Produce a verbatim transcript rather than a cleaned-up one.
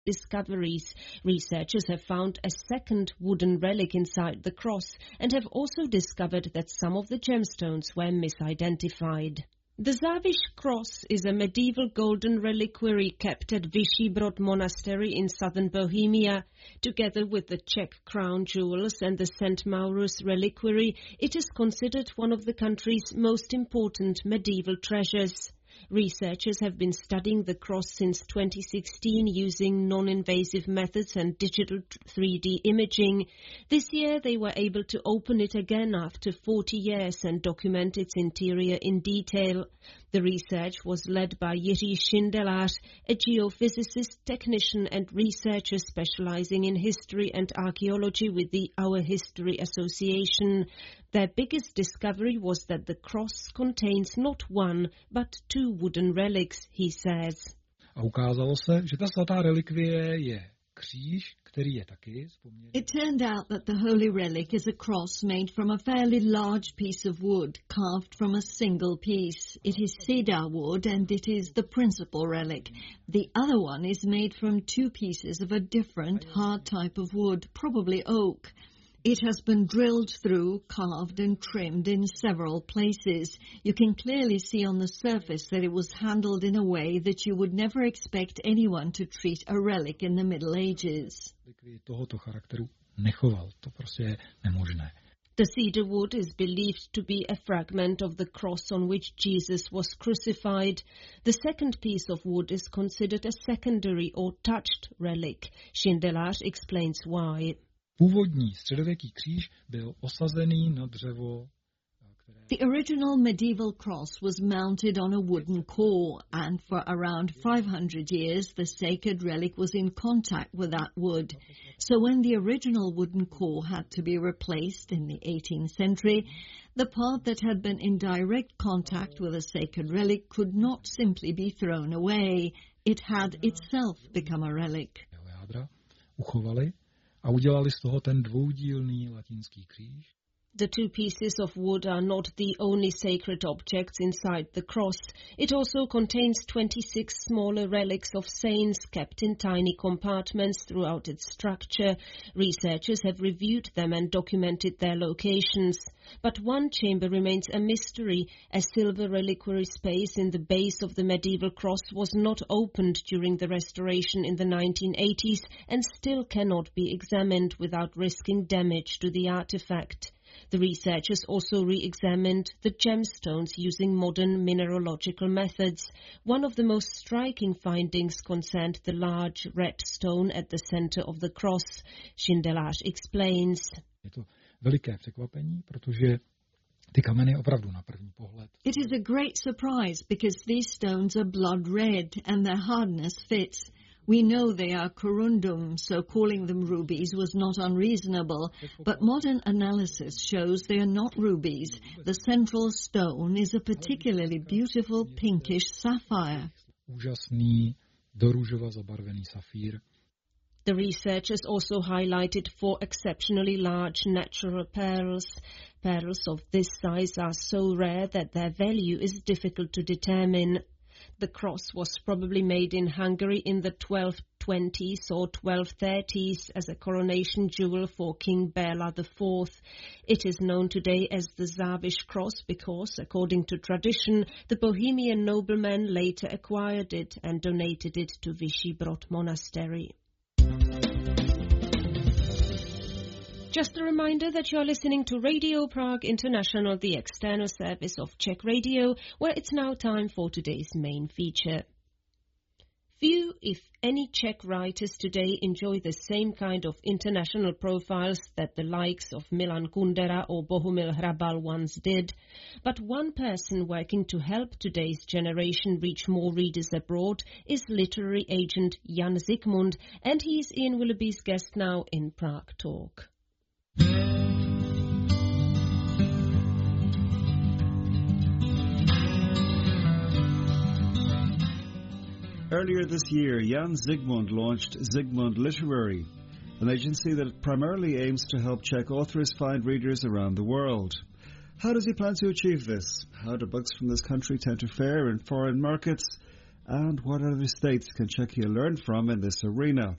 discoveries. Researchers have found a second wooden relic inside the cross and have also discovered that some of the gemstones were misidentified. The Záviš cross is a medieval golden reliquary kept at Vyšší Monastery in southern Bohemia. Together with the Czech crown jewels and the Saint Maurus reliquary, it is considered one of the country's most important medieval treasures. Researchers have been studying the cross since twenty sixteen using non-invasive methods and digital three D imaging. This year they were able to open it again after forty years and document its interior in detail. The research was led by Jiří Šindelář, a geophysicist, technician and researcher specializing in history and archaeology with the Our History Association. Their biggest discovery was that the cross contains not one, but two wooden relics, he says. A ukázalo se, že ta svatá relikvie je kříž, který je taky vzpomněný. It turned out that the holy relic is a cross made from a fairly large piece of wood, carved from a single piece. It is cedar wood and it is the principal relic. The other one is made from two pieces of a different, hard type of wood, probably oak. It has been drilled through, carved and trimmed in several places. You can clearly see on the surface that it was handled in a way that you would never expect anyone to treat a relic in the Middle Ages. Tohoto charakteru nechoval. To prostě je nemožné. The cedar wood is believed to be a fragment of the cross on which Jesus was crucified. The second piece of wood is considered a secondary or touched relic. Šindelář explains why. Původní středověký kříž byl osazený na dřevo. The original medieval cross was mounted on a wooden core, and for around five hundred years the sacred relic was in contact with that wood. So when the original wooden core had to be replaced in the eighteenth century, the part that had been in direct contact with a sacred relic could not simply be thrown away. It had itself become a relic. Jádra uchovali a udělali z toho ten dvoudílný latinský kříž. The two pieces of wood are not the only sacred objects inside the cross. It also contains twenty-six smaller relics of saints kept in tiny compartments throughout its structure. Researchers have reviewed them and documented their locations. But one chamber remains a mystery. A silver reliquary space in the base of the medieval cross was not opened during the restoration in the nineteen eighties and still cannot be examined without risking damage to the artifact. The researchers also re-examined the gemstones using modern mineralogical methods. One of the most striking findings concerned the large red stone at the center of the cross. Šindelář explains. Je to veliké překvapení, protože ty kameny opravdu na první pohled. It is a great surprise because these stones are blood red and their hardness fits. We know they are corundum, so calling them rubies was not unreasonable, but modern analysis shows they are not rubies. The central stone is a particularly beautiful pinkish sapphire. Úžasný, do růžova zabarvený safír. The researchers also highlighted four exceptionally large natural pearls. Pearls of this size are so rare that their value is difficult to determine. The cross was probably made in Hungary in the twelve twenties or twelve thirties as a coronation jewel for King Béla the fourth. It is known today as the Záviš cross because, according to tradition, the Bohemian nobleman later acquired it and donated it to Vyšší Monastery. Just a reminder that you are listening to Radio Prague International, the external service of Czech Radio, where it's now time for today's main feature. Few, if any, Czech writers today enjoy the same kind of international profiles that the likes of Milan Kundera or Bohumil Hrabal once did. But one person working to help today's generation reach more readers abroad is literary agent Jan Zikmund, and he is Ian Willoughby's guest now in Prague Talk. Earlier this year, Jan Zikmund launched Zikmund Literary, an agency that primarily aims to help Czech authors find readers around the world. How does he plan to achieve this? How do books from this country tend to fare in foreign markets? And what other states can Czechia learn from in this arena?